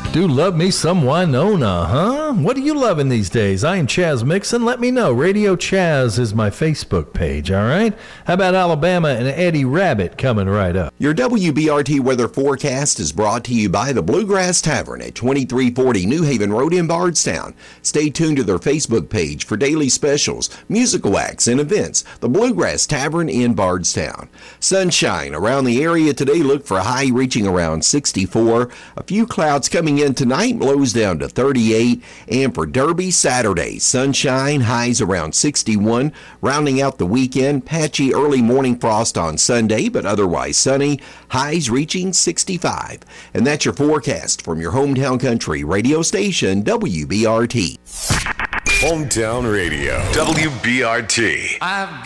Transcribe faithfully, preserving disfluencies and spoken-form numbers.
Do love me some Winona, huh? What are you loving these days? I am Chaz Mixon. Let me know. Radio Chaz is my Facebook page, all right? How about Alabama and Eddie Rabbit coming right up? Your W B R T weather forecast is brought to you by the Bluegrass Tavern at twenty-three forty New Haven Road in Bardstown. Stay tuned to their Facebook page for daily specials, musical acts, and events. The Bluegrass Tavern in Bardstown. Sunshine around the area today. Look for a high reaching around sixty-four. A few clouds coming in tonight, lows down to thirty-eight. And for Derby, Saturday, sunshine, highs around sixty-one. Rounding out the weekend, patchy early morning frost on Sunday, but otherwise sunny, highs reaching sixty-five. And that's your forecast from your hometown country radio station, W B R T. Hometown Radio, W B R T. I've